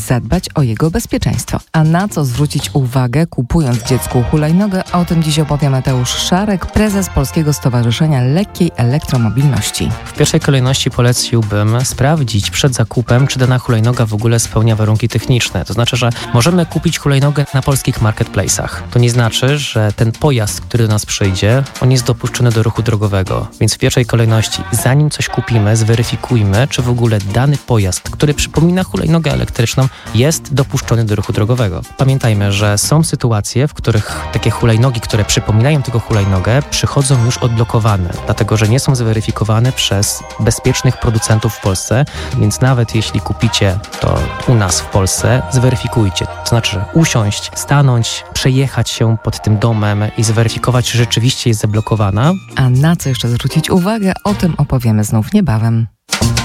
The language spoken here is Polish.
zadbać o jego bezpieczeństwo. A na co zwrócić uwagę, kupując dziecku hulajnogę? O tym dziś opowie Mateusz Szarek, prezes Polskiego Stowarzyszenia Lekkiej Elektromobilności. W pierwszej kolejności poleciłbym sprawdzić przed zakupem, czy dana hulajnoga w ogóle spełnia warunki techniczne. To znaczy, że możemy kupić hulajnogę na polskich marketplace'ach. To nie znaczy, że ten pojazd, który do nas przyjdzie, on jest dopuszczony do ruchu drogowego. Więc w pierwszej kolejności, zanim coś kupimy, zweryfikujmy, czy w ogóle dany pojazd, który przypomina hulajnogę elektryczną, jest dopuszczony do ruchu drogowego. Pamiętajmy, że są sytuacje, w których takie hulajnogi, które przypominają tylko hulajnogę, przychodzą już odblokowane, dlatego że nie są zweryfikowane przez bezpiecznych producentów w Polsce, więc nawet jeśli kupicie to u nas w Polsce, zweryfikujcie. To znaczy usiąść, stanąć, przejechać się pod tym domem i zweryfikować, czy rzeczywiście jest zablokowana. A na co jeszcze zwrócić uwagę? O tym opowiemy znów niebawem.